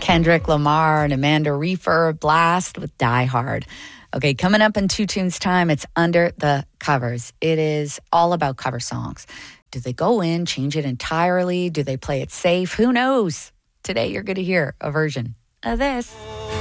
Kendrick Lamar and Amanda Reefer Blast with Die Hard. Okay, coming up in 2 Tunes time, it's Under the Covers. It is all about cover songs. Do they go in, change it entirely? Do they play it safe? Who knows? Today you're going to hear a version of this.